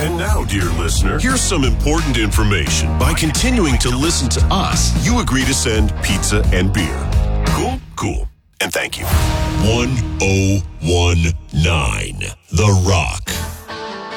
And now, dear listener, here's some important information. By continuing to listen to us, you agree to send pizza and beer. Cool? Cool. And thank you. 1019 The Rock.